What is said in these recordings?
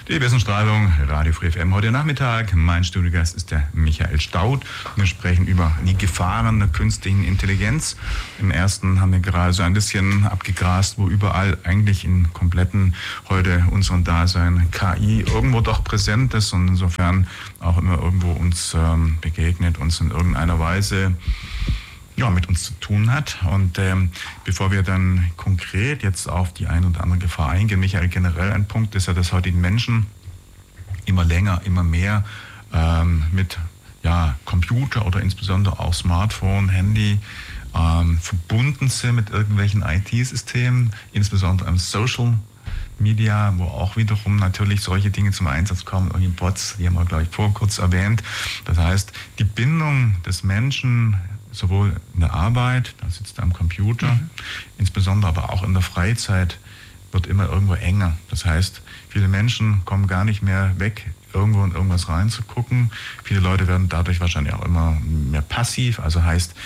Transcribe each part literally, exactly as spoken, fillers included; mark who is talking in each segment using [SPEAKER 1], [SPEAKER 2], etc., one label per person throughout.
[SPEAKER 1] Die Wissensstrahlung, Radio Free F M heute Nachmittag. Mein Studiogast ist der Michael Staudt. Wir sprechen über die Gefahren der künstlichen Intelligenz. Im ersten haben wir gerade so ein bisschen abgegrast, wo überall eigentlich in kompletten heute unserem Dasein K I irgendwo doch präsent ist und insofern auch immer irgendwo uns ähm, begegnet, uns in irgendeiner Weise ja, mit uns zu tun hat. Und ähm, bevor wir dann konkret jetzt auf die eine oder andere Gefahr eingehen, Michael, generell ein Punkt ist ja, dass heute die Menschen immer länger, immer mehr ähm, mit ja, Computer oder insbesondere auch Smartphone, Handy ähm, verbunden sind mit irgendwelchen I T-Systemen, insbesondere am Social Media, wo auch wiederum natürlich solche Dinge zum Einsatz kommen, irgendwie Bots, die haben wir, glaube ich, vor kurz erwähnt. Das heißt, die Bindung des Menschen sowohl in der Arbeit, da sitzt er am Computer, mhm. insbesondere aber auch in der Freizeit, wird immer irgendwo enger. Das heißt, viele Menschen kommen gar nicht mehr weg, irgendwo in irgendwas reinzugucken. Viele Leute werden dadurch wahrscheinlich auch immer mehr passiv, also heißt,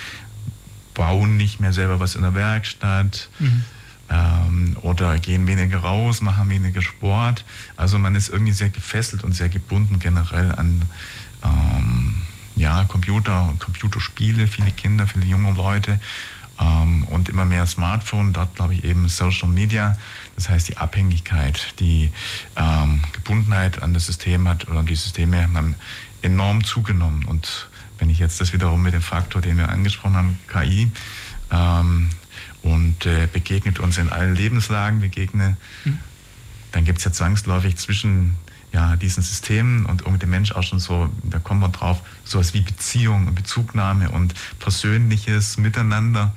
[SPEAKER 1] bauen nicht mehr selber was in der Werkstatt, mhm. ähm, oder gehen weniger raus, machen weniger Sport. Also man ist irgendwie sehr gefesselt und sehr gebunden generell an ähm, ja, Computer und Computerspiele, viele Kinder, viele junge Leute ähm, und immer mehr Smartphone, dort glaube ich eben Social Media. Das heißt, die Abhängigkeit, die ähm, Gebundenheit an das System hat oder die Systeme haben enorm zugenommen. Und wenn ich jetzt das wiederum mit dem Faktor, den wir angesprochen haben, K I, ähm, und äh, begegnet uns in allen Lebenslagen, begegne, mhm. dann gibt es ja zwangsläufig zwischen ja, diesen Systemen und irgendwie der Mensch auch schon so, da kommen wir drauf, sowas wie Beziehung und Bezugnahme und persönliches Miteinander.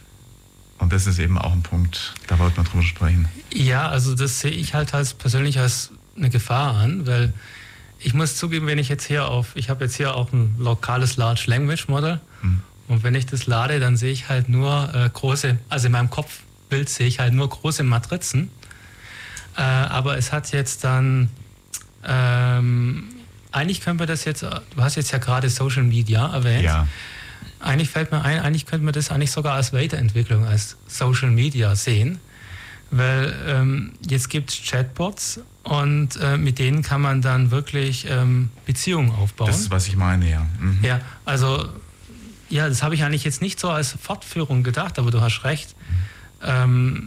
[SPEAKER 1] Und das ist eben auch ein Punkt, da wollten wir drüber sprechen.
[SPEAKER 2] Ja, also das sehe ich halt als persönlich als eine Gefahr an, weil ich muss zugeben, wenn ich jetzt hier auf, ich habe jetzt hier auch ein lokales Large Language Model mhm. und wenn ich das lade, dann sehe ich halt nur äh, große, also in meinem Kopfbild sehe ich halt nur große Matrizen, äh, aber es hat jetzt dann Ähm, eigentlich können wir das jetzt, du hast jetzt ja gerade Social Media erwähnt.
[SPEAKER 1] Ja.
[SPEAKER 2] Eigentlich fällt mir ein, eigentlich könnte man das eigentlich sogar als Weiterentwicklung, als Social Media sehen. Weil ähm, jetzt gibt es Chatbots und äh, mit denen kann man dann wirklich ähm, Beziehungen aufbauen.
[SPEAKER 1] Das ist, was ich meine, ja. Mhm.
[SPEAKER 2] Ja, also, ja, das habe ich eigentlich jetzt nicht so als Fortführung gedacht, aber du hast recht. Mhm. Ähm,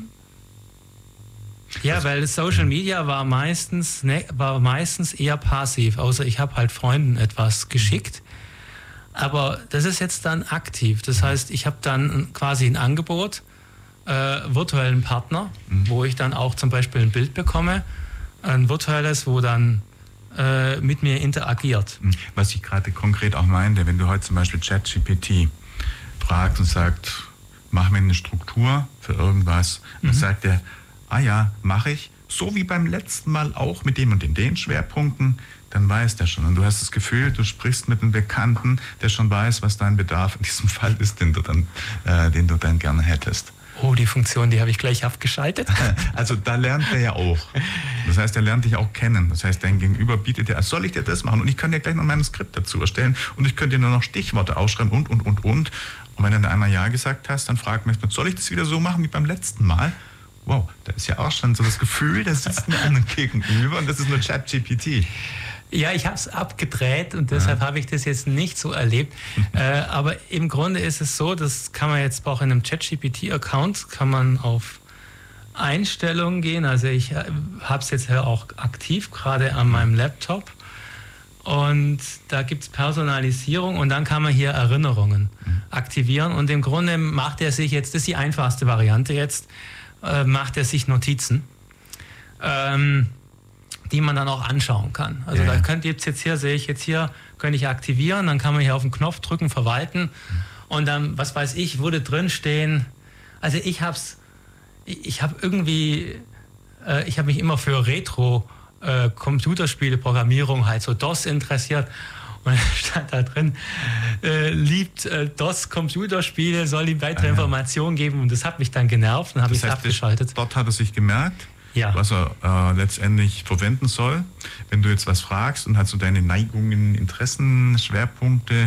[SPEAKER 2] Ja, weil Social Media war meistens, ne, war meistens eher passiv, außer ich habe halt Freunden etwas geschickt. Aber das ist jetzt dann aktiv. Das heißt, ich habe dann quasi ein Angebot, äh, virtuellen Partner, mhm. wo ich dann auch zum Beispiel ein Bild bekomme, ein virtuelles, wo dann äh, mit mir interagiert.
[SPEAKER 1] Was ich gerade konkret auch meinte, wenn du heute zum Beispiel ChatGPT fragst und sagst, mach mir eine Struktur für irgendwas, mhm. dann sagt er, ah ja, mache ich, so wie beim letzten Mal auch mit dem und den, den Schwerpunkten, dann weiß der schon. Und du hast das Gefühl, du sprichst mit einem Bekannten, der schon weiß, was dein Bedarf in diesem Fall ist, den du dann, äh, den du dann gerne hättest.
[SPEAKER 2] Oh, die Funktion, die habe ich gleich abgeschaltet.
[SPEAKER 1] Also da lernt er ja auch. Das heißt, er lernt dich auch kennen. Das heißt, dein Gegenüber bietet dir, soll ich dir das machen? Und ich kann dir gleich noch mein Skript dazu erstellen und ich könnte dir nur noch Stichworte ausschreiben und, und, und, und. Und wenn du dann einmal Ja gesagt hast, dann fragt mich, soll ich das wieder so machen wie beim letzten Mal? Wow, da ist ja auch schon so das Gefühl, da sitzt mir einer gegenüber und das ist nur ChatGPT.
[SPEAKER 2] Ja, ich habe es abgedreht und deshalb ja. habe ich das jetzt nicht so erlebt. äh, aber im Grunde ist es so, das kann man jetzt auch in einem ChatGPT-Account, kann man auf Einstellungen gehen. Also ich äh, habe es jetzt auch aktiv, gerade an meinem Laptop. Und da gibt es Personalisierung und dann kann man hier Erinnerungen mhm. aktivieren. Und im Grunde macht er sich jetzt, das ist die einfachste Variante jetzt, macht er sich Notizen, ähm, die man dann auch anschauen kann. Also ja, da könnt ihr jetzt hier, sehe ich jetzt hier, könnte ich aktivieren, dann kann man hier auf den Knopf drücken, verwalten und dann, was weiß ich, würde drin stehen, also ich hab's, ich habe irgendwie, äh, ich habe mich immer für Retro äh, Computerspiele, Programmierung, halt so DOS interessiert. Und da stand da drin, äh, liebt äh, DOS-Computerspiele, soll ihm weitere ah, ja. Informationen geben. Und das hat mich dann genervt und habe ich es abgeschaltet.
[SPEAKER 1] Dort hat er sich gemerkt,
[SPEAKER 2] ja.
[SPEAKER 1] was er äh, letztendlich verwenden soll. Wenn du jetzt was fragst und hast so deine Neigungen, Interessen, Schwerpunkte,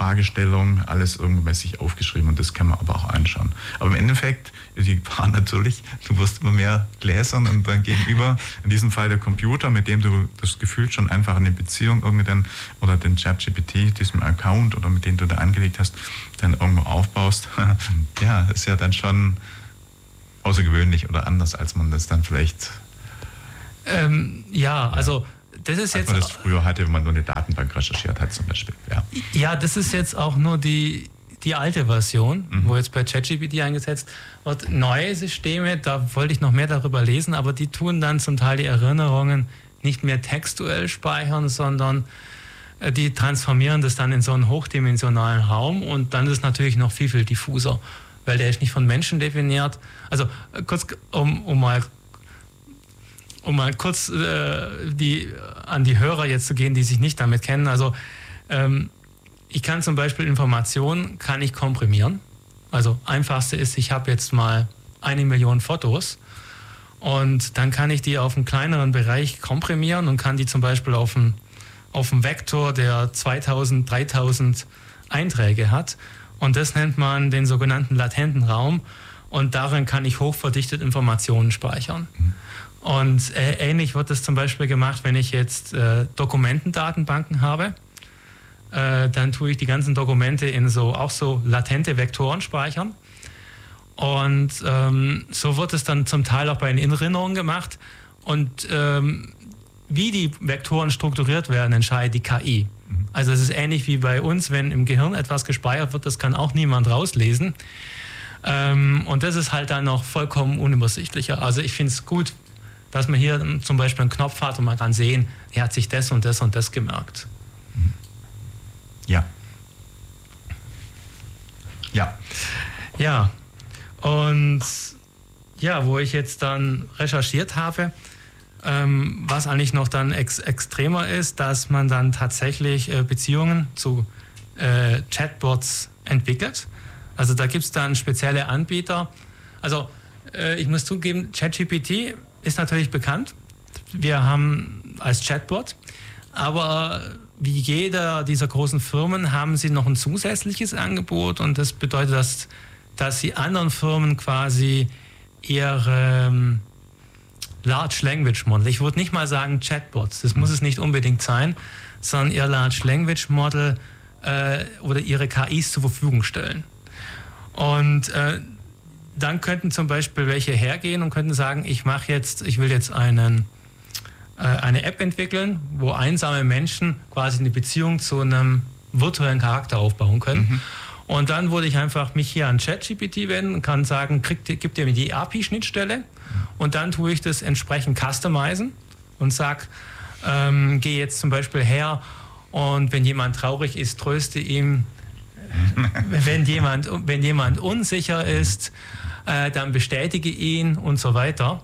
[SPEAKER 1] Fragestellung, alles irgendwo bei sich aufgeschrieben und das kann man aber auch anschauen. Aber im Endeffekt, die Gefahr natürlich, du wirst immer mehr gläsern und dann gegenüber, in diesem Fall der Computer, mit dem du das Gefühl schon einfach eine Beziehung irgendwie dann, oder den ChatGPT, diesem Account oder mit dem du da angelegt hast, dann irgendwo aufbaust. Ja, ist ja dann schon außergewöhnlich oder anders, als man das dann vielleicht...
[SPEAKER 2] Ähm, ja, also das ist
[SPEAKER 1] als
[SPEAKER 2] jetzt...
[SPEAKER 1] man das früher hatte, wenn man nur eine Datenbank recherchiert hat zum Beispiel. Ja,
[SPEAKER 2] ja, das ist jetzt auch nur die, die alte Version, mhm. wo jetzt bei ChatGPT eingesetzt wird. Neue Systeme, da wollte ich noch mehr darüber lesen, aber die tun dann zum Teil die Erinnerungen nicht mehr textuell speichern, sondern die transformieren das dann in so einen hochdimensionalen Raum und dann ist es natürlich noch viel, viel diffuser, weil der ist nicht von Menschen definiert. Also kurz, um, um mal um mal kurz äh, die, an die Hörer jetzt zu gehen, die sich nicht damit kennen. Also ähm, ich kann zum Beispiel Informationen kann ich komprimieren. Also einfachste ist, ich habe jetzt mal eine Million Fotos und dann kann ich die auf einen kleineren Bereich komprimieren und kann die zum Beispiel auf einen, auf einen Vektor, der zweitausend, dreitausend Einträge hat. Und das nennt man den sogenannten latenten Raum und darin kann ich hochverdichtet Informationen speichern. Mhm. Und äh, ähnlich wird es zum Beispiel gemacht, wenn ich jetzt äh, Dokumentendatenbanken habe. Äh, dann tue ich die ganzen Dokumente in so auch so latente Vektoren speichern. Und ähm, so wird es dann zum Teil auch bei den Erinnerungen gemacht. Und ähm, wie die Vektoren strukturiert werden, entscheidet die K I. Also es ist ähnlich wie bei uns, wenn im Gehirn etwas gespeichert wird, das kann auch niemand rauslesen. Ähm, und das ist halt dann noch vollkommen unübersichtlicher. Also ich finde es gut, dass man hier zum Beispiel einen Knopf hat und man kann sehen, er hat sich das und das und das gemerkt.
[SPEAKER 1] Ja. Ja.
[SPEAKER 2] Ja. Und ja, wo ich jetzt dann recherchiert habe, ähm, was eigentlich noch dann ex extremer ist, dass man dann tatsächlich äh, Beziehungen zu äh, Chatbots entwickelt. Also da gibt es dann spezielle Anbieter. Also äh, ich muss zugeben, ChatGPT ist natürlich bekannt. Wir haben als Chatbot, aber wie jeder dieser großen Firmen haben sie noch ein zusätzliches Angebot und das bedeutet, dass, dass sie anderen Firmen quasi ihre ähm, Large Language Model, ich würde nicht mal sagen Chatbots, das muss es nicht unbedingt sein, sondern ihr Large Language Model äh, oder ihre K Is zur Verfügung stellen. Und äh, dann könnten zum Beispiel welche hergehen und könnten sagen, ich mache jetzt, ich will jetzt einen, äh, eine App entwickeln, wo einsame Menschen quasi eine Beziehung zu einem virtuellen Charakter aufbauen können. Mhm. Und dann würde ich einfach mich hier an ChatGPT wenden und kann sagen, krieg, gib dir mir die A P I-Schnittstelle und dann tue ich das entsprechend customizen und sag, ähm, geh jetzt zum Beispiel her und wenn jemand traurig ist, tröste ihm. Wenn jemand, wenn jemand unsicher ist, äh, dann bestätige ihn und so weiter.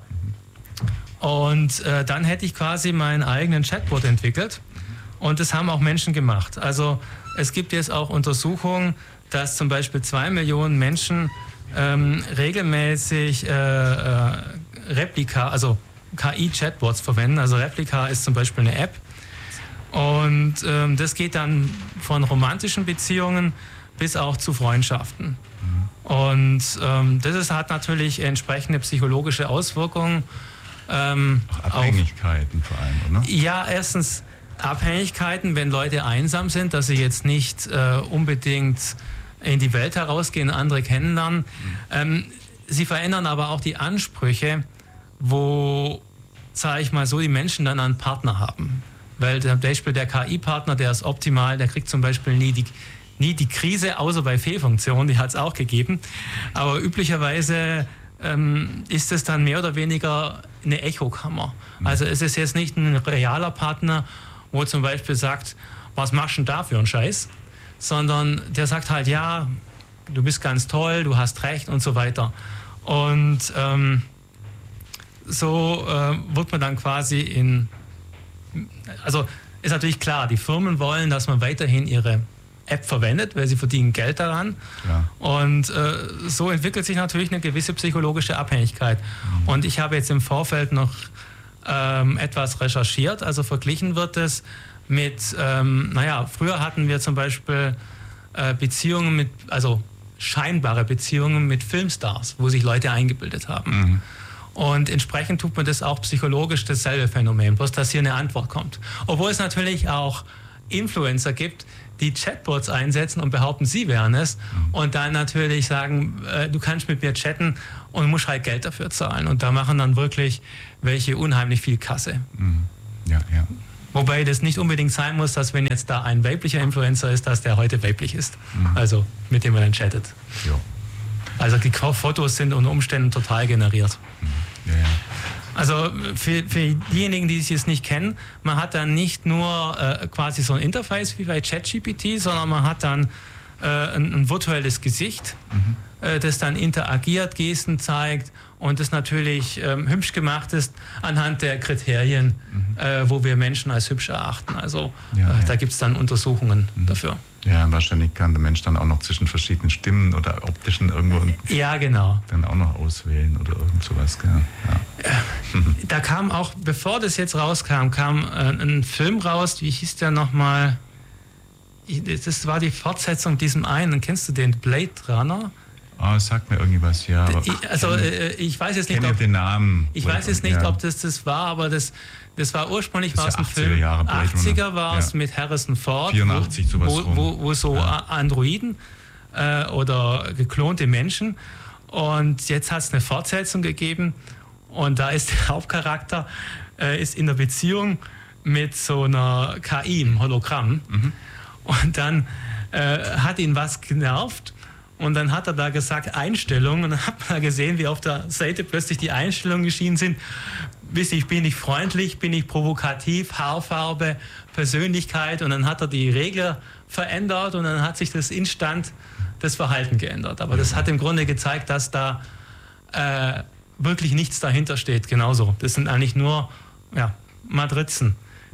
[SPEAKER 2] Und äh, dann hätte ich quasi meinen eigenen Chatbot entwickelt. Und das haben auch Menschen gemacht. Also es gibt jetzt auch Untersuchungen, dass zum Beispiel zwei Millionen Menschen ähm, regelmäßig äh, äh, Replika, also K I-Chatbots verwenden. Also Replika ist zum Beispiel eine App. Und ähm, das geht dann von romantischen Beziehungen bis auch zu Freundschaften. Mhm. Und ähm, das ist, hat natürlich entsprechende psychologische Auswirkungen. Ähm,
[SPEAKER 1] Abhängigkeiten
[SPEAKER 2] auf,
[SPEAKER 1] vor allem, oder?
[SPEAKER 2] Ja, erstens Abhängigkeiten, wenn Leute einsam sind, dass sie jetzt nicht äh, unbedingt in die Welt herausgehen, andere kennenlernen. Mhm. Ähm, sie verändern aber auch die Ansprüche, wo, sage ich mal so, die Menschen dann einen Partner haben. Weil zum Beispiel der K I-Partner, der ist optimal, der kriegt zum Beispiel nie die, nie die Krise, außer bei Fehlfunktionen, die hat es auch gegeben. Aber üblicherweise ähm, ist es dann mehr oder weniger eine Echokammer. Also es ist jetzt nicht ein realer Partner, wo zum Beispiel sagt, was machst du denn da für einen Scheiß? Sondern der sagt halt, ja, du bist ganz toll, du hast recht und so weiter. Und ähm, so äh, wird man dann quasi in... Also ist natürlich klar, die Firmen wollen, dass man weiterhin ihre App verwendet, weil sie verdienen Geld daran. Ja. Und äh, so entwickelt sich natürlich eine gewisse psychologische Abhängigkeit. Mhm. Und ich habe jetzt im Vorfeld noch ähm, etwas recherchiert. Also verglichen wird es mit, ähm, naja, früher hatten wir zum Beispiel äh, Beziehungen mit, also scheinbare Beziehungen mit Filmstars, wo sich Leute eingebildet haben. Mhm. Und entsprechend tut man das auch psychologisch dasselbe Phänomen, bloß dass hier eine Antwort kommt. Obwohl es natürlich auch Influencer gibt, die Chatbots einsetzen und behaupten, sie wären es. Mhm. Und dann natürlich sagen, äh, du kannst mit mir chatten und musst halt Geld dafür zahlen. Und da machen dann wirklich welche unheimlich viel Kasse.
[SPEAKER 1] Mhm. Ja, ja.
[SPEAKER 2] Wobei das nicht unbedingt sein muss, dass wenn jetzt da ein weiblicher Influencer ist, dass der heute weiblich ist. Mhm. Also mit dem man dann chattet.
[SPEAKER 1] Jo.
[SPEAKER 2] Also die Fotos sind unter Umständen total generiert.
[SPEAKER 1] Mhm. Ja, ja.
[SPEAKER 2] Also für, für diejenigen, die es jetzt nicht kennen, man hat dann nicht nur äh, quasi so ein Interface wie bei ChatGPT, sondern man hat dann äh, ein, ein virtuelles Gesicht, mhm. äh, das dann interagiert, Gesten zeigt und das natürlich ähm, hübsch gemacht ist anhand der Kriterien, mhm. äh, wo wir Menschen als hübsch erachten. Also
[SPEAKER 1] ja,
[SPEAKER 2] äh,
[SPEAKER 1] ja.
[SPEAKER 2] da gibt es dann Untersuchungen mhm. dafür.
[SPEAKER 1] Ja, wahrscheinlich kann der Mensch dann auch noch zwischen verschiedenen Stimmen oder optischen irgendwo
[SPEAKER 2] ja, genau.
[SPEAKER 1] dann auch noch auswählen oder irgend sowas. Ja. Ja.
[SPEAKER 2] Da kam auch, bevor das jetzt rauskam, kam äh, ein Film raus, wie hieß der nochmal? Das war die Fortsetzung diesem einen, kennst du den, Blade Runner?
[SPEAKER 1] Oh, es sagt mir irgendwie was, ja. Aber
[SPEAKER 2] ich, also äh, ich weiß jetzt nicht,
[SPEAKER 1] ob, den Namen.
[SPEAKER 2] Ich weiß jetzt nicht, ja. ob das das war, aber das, das war ursprünglich
[SPEAKER 1] das
[SPEAKER 2] war es ein
[SPEAKER 1] achtziger
[SPEAKER 2] Film.
[SPEAKER 1] Jahre,
[SPEAKER 2] achtziger war es ja. mit Harrison Ford,
[SPEAKER 1] vierundachtzig, sowas
[SPEAKER 2] wo, wo, wo so ja. Androiden äh, oder geklonte Menschen. Und jetzt hat es eine Fortsetzung gegeben und da ist der Hauptcharakter äh, ist in der Beziehung mit so einer K I im Hologramm. Mhm. Und dann äh, hat ihn was genervt. Und dann hat er da gesagt, Einstellungen. Und dann hat man gesehen, wie auf der Seite plötzlich die Einstellungen geschienen sind. Wisst ihr, bin ich freundlich, bin ich provokativ, Haarfarbe, Persönlichkeit. Und dann hat er die Regel verändert und dann hat sich das instant das Verhalten geändert. Aber das hat im Grunde gezeigt, dass da äh, wirklich nichts dahinter steht. Genauso. Das sind eigentlich nur ja, Matrizen,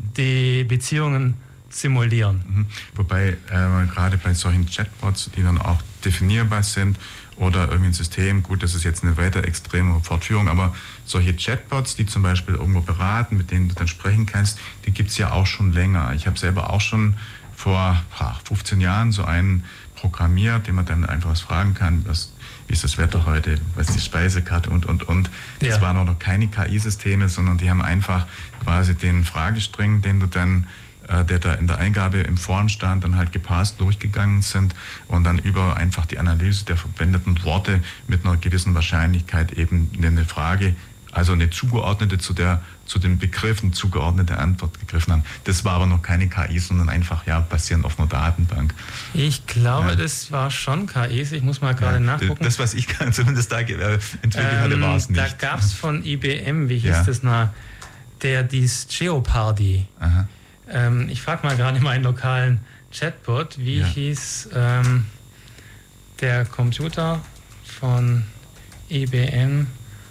[SPEAKER 2] die Beziehungen simulieren.
[SPEAKER 1] Mhm. Wobei äh, gerade bei solchen Chatbots, die dann auch definierbar sind oder irgendwie ein System, gut, das ist jetzt eine weiter extreme Fortführung, aber solche Chatbots, die zum Beispiel irgendwo beraten, mit denen du dann sprechen kannst, die gibt es ja auch schon länger. Ich habe selber auch schon vor ach, fünfzehn Jahren so einen programmiert, den man dann einfach was fragen kann, was, wie ist das Wetter heute, was ist die Speisekarte und, und, und. Das ja. waren auch noch keine K I-Systeme, sondern die haben einfach quasi den Fragestring, den du dann der da in der Eingabe im Foren stand, dann halt gepasst durchgegangen sind und dann über einfach die Analyse der verwendeten Worte mit einer gewissen Wahrscheinlichkeit eben eine Frage, also eine zugeordnete zu der zu den Begriffen zugeordnete Antwort gegriffen haben. Das war aber noch keine K I, sondern einfach ja basierend auf einer Datenbank.
[SPEAKER 2] Ich glaube, ja. das war schon K I. Ich muss mal gerade ja, nachgucken.
[SPEAKER 1] Das, was ich zumindest da entwickelt ähm, hatte, war es nicht.
[SPEAKER 2] Da gab es von I B M, wie hieß
[SPEAKER 1] ja.
[SPEAKER 2] das noch, der dies Jeopardy.
[SPEAKER 1] Aha.
[SPEAKER 2] Ähm, ich frage mal gerade meinen lokalen Chatbot, wie ja. hieß ähm, der Computer von I B M,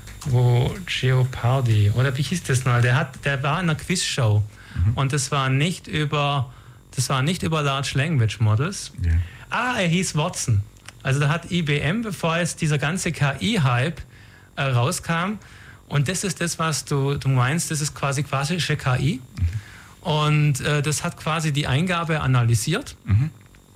[SPEAKER 2] wo Jeopardy, oder wie hieß das noch? Der, hat, der war in einer Quizshow mhm. und das war nicht über, das war nicht über Large Language Models.
[SPEAKER 1] Ja.
[SPEAKER 2] Ah, er hieß Watson. Also da hat I B M, bevor jetzt dieser ganze K I-Hype äh, rauskam, und das ist das, was du, du meinst, das ist quasi klassische K I. Mhm. Und äh, das hat quasi die Eingabe analysiert mhm.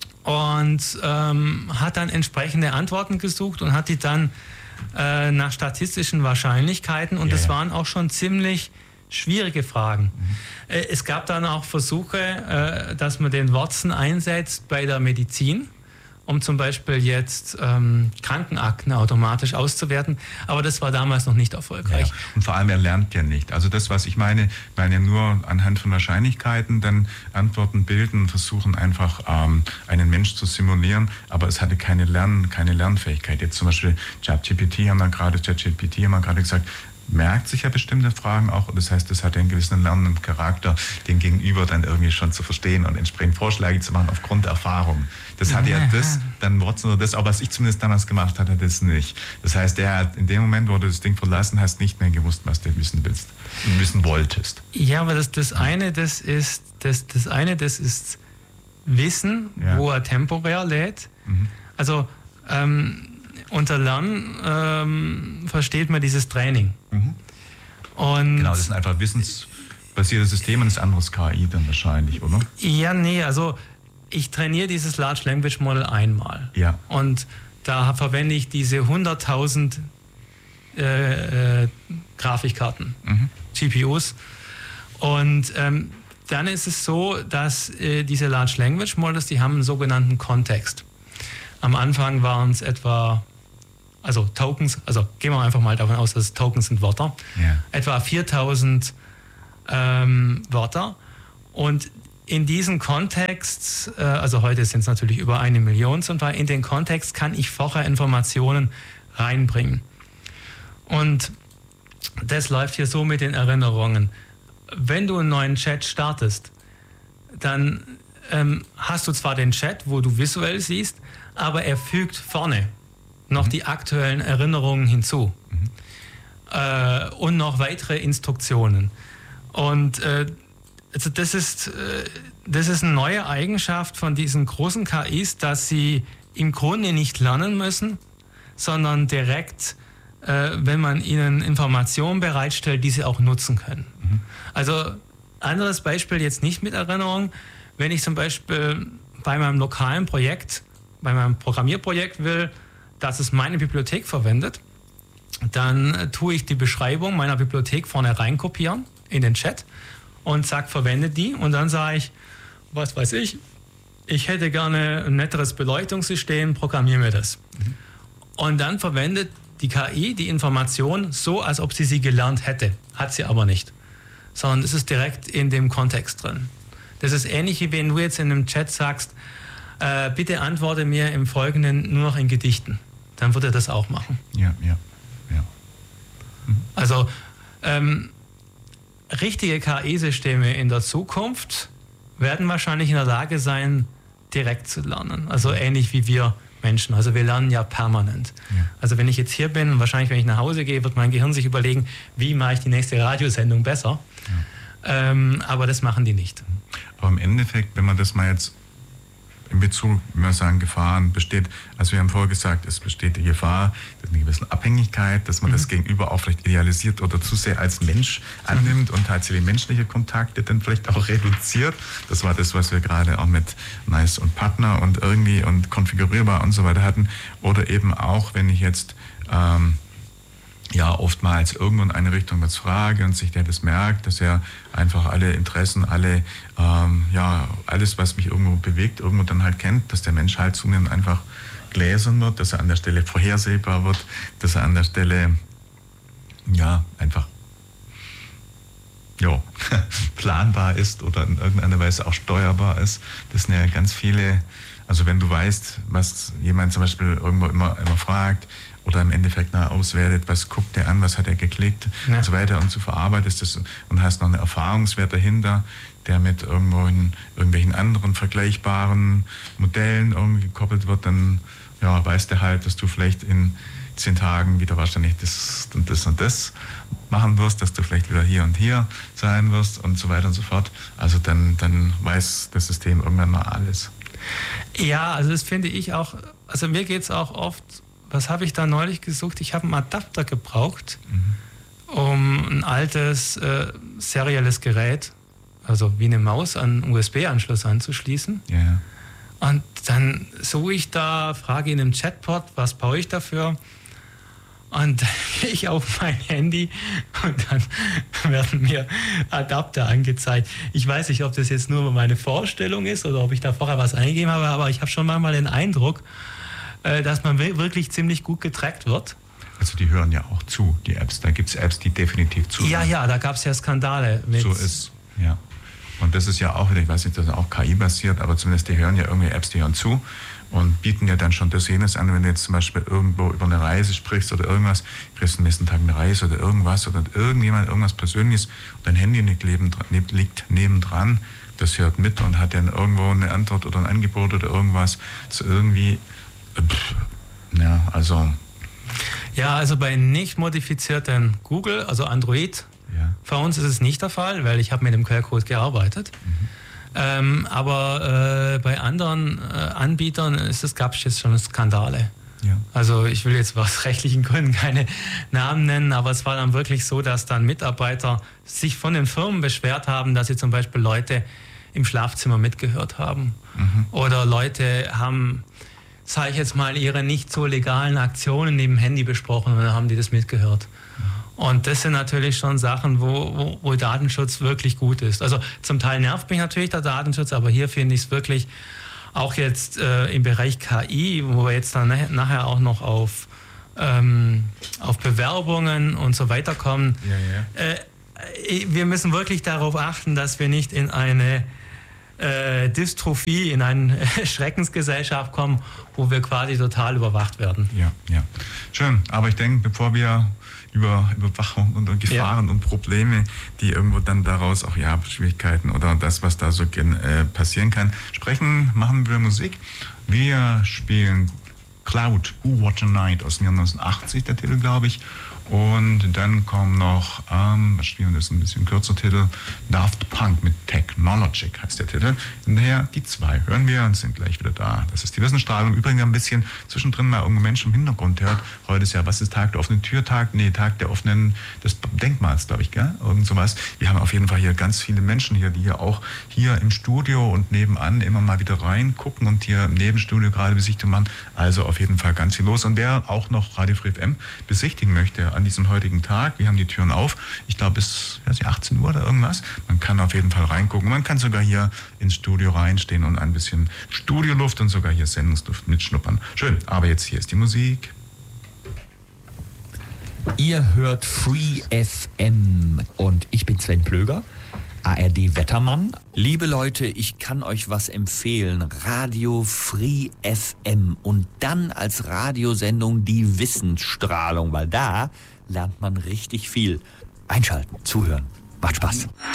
[SPEAKER 2] und ähm, hat dann entsprechende Antworten gesucht und hat die dann äh, nach statistischen Wahrscheinlichkeiten, und yeah. das waren auch schon ziemlich schwierige Fragen. Mhm. Äh, es gab dann auch Versuche, äh, dass man den Watson einsetzt bei der Medizin, um zum Beispiel jetzt ähm, Krankenakten automatisch auszuwerten. Aber das war damals noch nicht erfolgreich.
[SPEAKER 1] Ja, und vor allem, er lernt ja nicht. Also das, was ich meine, weil ja nur anhand von Wahrscheinlichkeiten dann Antworten bilden, versuchen einfach ähm, einen Mensch zu simulieren, aber es hatte keine, Lern-, keine Lernfähigkeit. Jetzt zum Beispiel ChatGPT haben wir gerade, ChatGPT haben wir gerade gesagt, merkt sich ja bestimmte Fragen auch, und das heißt, es hat einen gewissen lernenden Charakter, den Gegenüber dann irgendwie schon zu verstehen und entsprechend Vorschläge zu machen aufgrund der Erfahrung. Das hatte ja das, dann Watson oder das, aber was ich zumindest damals gemacht hatte, das nicht. Das heißt, der hat in dem Moment, wo du das Ding verlassen hast, nicht mehr gewusst, was du wissen willst und wissen wolltest.
[SPEAKER 2] Ja, aber das, das eine, das ist, das, das eine, das ist Wissen, ja. wo er temporär lädt. Mhm. Also, ähm, unter Lernen ähm, versteht man dieses Training.
[SPEAKER 1] Mhm.
[SPEAKER 2] Und
[SPEAKER 1] genau, das sind einfach wissensbasierte Systeme und das andere ist K I dann wahrscheinlich, oder?
[SPEAKER 2] Ja, nee, also ich trainiere dieses Large Language Model einmal.
[SPEAKER 1] Ja.
[SPEAKER 2] Und da verwende ich diese hunderttausend äh, äh, Grafikkarten, mhm. G P Us. Und ähm, dann ist es so, dass äh, diese Large Language Models, die haben einen sogenannten Kontext. Am Anfang waren es etwa, also Tokens, also gehen wir einfach mal davon aus, dass Tokens sind Wörter,
[SPEAKER 1] ja.
[SPEAKER 2] etwa viertausend ähm, Wörter. Und in diesen Kontext, äh, also heute sind es natürlich über eine Million zum Teil, in den Kontext kann ich vorher Informationen reinbringen. Und das läuft hier so mit den Erinnerungen. Wenn du einen neuen Chat startest, dann ähm, hast du zwar den Chat, wo du visuell siehst, aber er fügt vorne noch mhm. die aktuellen Erinnerungen hinzu mhm. äh, und noch weitere Instruktionen. Und äh, also das ist, äh, das ist eine neue Eigenschaft von diesen großen K Is, dass sie im Grunde nicht lernen müssen, sondern direkt, äh, wenn man ihnen Informationen bereitstellt, die sie auch nutzen können. Mhm. Also anderes Beispiel jetzt nicht mit Erinnerung, wenn ich zum Beispiel bei meinem lokalen Projekt, bei meinem Programmierprojekt will, dass es meine Bibliothek verwendet, dann tue ich die Beschreibung meiner Bibliothek vorne reinkopieren in den Chat und sage, verwende die. Und dann sage ich, was weiß ich, ich hätte gerne ein netteres Beleuchtungssystem, programmiere mir das. Mhm. Und dann verwendet die K I die Information so, als ob sie sie gelernt hätte. Hat sie aber nicht. Sondern es ist direkt in dem Kontext drin. Das ist ähnlich, wie wenn du jetzt in einem Chat sagst, äh, bitte antworte mir im Folgenden nur noch in Gedichten. Dann wird er das auch machen.
[SPEAKER 1] Ja, ja, ja.
[SPEAKER 2] Mhm. Also ähm, richtige K I-Systeme in der Zukunft werden wahrscheinlich in der Lage sein, direkt zu lernen. Also ähnlich wie wir Menschen. Also wir lernen ja permanent. Ja. Also wenn ich jetzt hier bin und wahrscheinlich, wenn ich nach Hause gehe, wird mein Gehirn sich überlegen, wie mache ich die nächste Radiosendung besser. Ja. Ähm, aber das machen die nicht.
[SPEAKER 1] Aber im Endeffekt, wenn man das mal jetzt in Bezug, wenn wir sagen, Gefahren besteht, also wir haben vorher gesagt, es besteht die Gefahr, eine gewisse Abhängigkeit, dass man mhm. das Gegenüber auch vielleicht idealisiert oder zu sehr als Mensch annimmt und tatsächlich menschliche Kontakte dann vielleicht auch reduziert. Das war das, was wir gerade auch mit Nice und Partner und irgendwie und konfigurierbar und so weiter hatten. Oder eben auch, wenn ich jetzt ähm, ja oftmals irgendwo in eine Richtung was frage und sich der das merkt, dass er einfach alle Interessen, alle ähm, ja alles, was mich irgendwo bewegt, irgendwo dann halt kennt, dass der Mensch halt zunehmend einfach gläsern wird, dass er an der Stelle vorhersehbar wird, dass er an der Stelle ja einfach ja, planbar ist oder in irgendeiner Weise auch steuerbar ist. Das sind ja ganz viele, also wenn du weißt, was jemand zum Beispiel irgendwo immer, immer fragt, oder im Endeffekt nach auswertet, was guckt der an, was hat er geklickt ja. und so weiter und so verarbeitest das und hast noch einen Erfahrungswert dahinter, der mit irgendwo in irgendwelchen anderen vergleichbaren Modellen irgendwie gekoppelt wird, dann ja, weißt du halt, dass du vielleicht in zehn Tagen wieder wahrscheinlich das und das und das machen wirst, dass du vielleicht wieder hier und hier sein wirst und so weiter und so fort. Also dann, dann weiß das System irgendwann mal alles.
[SPEAKER 2] Ja, also das finde ich auch, also mir geht es auch oft. Was habe ich da neulich gesucht? Ich habe einen Adapter gebraucht, mhm. um ein altes äh, serielles Gerät, also wie eine Maus, an einen U S B-Anschluss anzuschließen.
[SPEAKER 1] Yeah.
[SPEAKER 2] Und dann suche ich da, frage in einem Chatbot, was brauche ich dafür? Und dann gehe ich auf mein Handy und dann werden mir Adapter angezeigt. Ich weiß nicht, ob das jetzt nur meine Vorstellung ist oder ob ich da vorher was eingegeben habe, aber ich habe schon manchmal den Eindruck, dass man wirklich ziemlich gut getrackt wird.
[SPEAKER 1] Also die hören ja auch zu, die Apps. Da gibt es Apps, die definitiv zuhören.
[SPEAKER 2] Ja, ja, da gab es ja Skandale. Mit
[SPEAKER 1] so ist, ja. Und das ist ja auch, ich weiß nicht, das ist auch K I-basiert, aber zumindest die hören ja irgendwie Apps, die hören zu und bieten ja dann schon das jenes an, wenn du jetzt zum Beispiel irgendwo über eine Reise sprichst oder irgendwas, kriegst du am nächsten Tag eine Reise oder irgendwas oder irgendjemand irgendwas Persönliches und dein Handy liegt, liegt nebendran, das hört mit und hat dann irgendwo eine Antwort oder ein Angebot oder irgendwas zu irgendwie. Ja, also.
[SPEAKER 2] Ja, also bei nicht modifizierten Google, also Android, ja. Bei uns ist es nicht der Fall, weil ich habe mit dem Quellcode gearbeitet. Mhm. Ähm, aber äh, bei anderen äh, Anbietern gab es jetzt schon Skandale. Ja. Also ich will jetzt aus rechtlichen Gründen keine Namen nennen, aber es war dann wirklich so, dass dann Mitarbeiter sich von den Firmen beschwert haben, dass sie zum Beispiel Leute im Schlafzimmer mitgehört haben. Mhm. Oder Leute haben, sage ich jetzt mal, ihre nicht so legalen Aktionen neben Handy besprochen und dann haben die das mitgehört. Und das sind natürlich schon Sachen, wo, wo, wo Datenschutz wirklich gut ist. Also zum Teil nervt mich natürlich der Datenschutz, aber hier finde ich es wirklich, auch jetzt äh, im Bereich K I, wo wir jetzt dann nachher auch noch auf, ähm, auf Bewerbungen und so weiter kommen. Ja, ja. Äh, wir müssen wirklich darauf achten, dass wir nicht in eine äh, Dystrophie, in eine Schreckensgesellschaft kommen, wo wir quasi total überwacht werden.
[SPEAKER 1] Ja, ja. Schön, aber ich denke, bevor wir über Überwachung und Gefahren ja. und Probleme, die irgendwo dann daraus auch ja Schwierigkeiten oder das, was da so äh, passieren kann, sprechen, machen wir Musik. Wir spielen Cloud, Who What a Night aus neunzehnhundertachtzig, der Titel, glaube ich. Und dann kommen noch, ähm, was spielen wir, das ist ein bisschen kürzer Titel, Daft Punk mit Technologic heißt der Titel. Hinterher die zwei hören wir und sind gleich wieder da. Das ist die Wissensstrahlung. Übrigens ein bisschen zwischendrin mal irgendein Mensch im Hintergrund hört. Heute ist ja, was ist Tag der offenen Tür? Tag, nee, Tag der offenen, des Denkmals, glaube ich, gell? Irgend sowas. Wir haben auf jeden Fall hier ganz viele Menschen hier, die hier auch hier im Studio und nebenan immer mal wieder reingucken und hier im Nebenstudio gerade Besichtigung machen. Also auf jeden Fall ganz viel los. Und wer auch noch Radio Free F M besichtigen möchte, an diesem heutigen Tag. Wir haben die Türen auf. Ich glaube bis achtzehn Uhr oder irgendwas. Man kann auf jeden Fall reingucken. Man kann sogar hier ins Studio reinstehen und ein bisschen Studioluft und sogar hier Sendungsluft mitschnuppern. Schön, aber jetzt hier ist die Musik.
[SPEAKER 3] Ihr hört Free F M und ich bin Sven Plöger, A R D-Wettermann. Liebe Leute, ich kann euch was empfehlen. Radio Free F M und dann als Radiosendung die Wissensstrahlung, weil da lernt man richtig viel. Einschalten, zuhören, macht Spaß.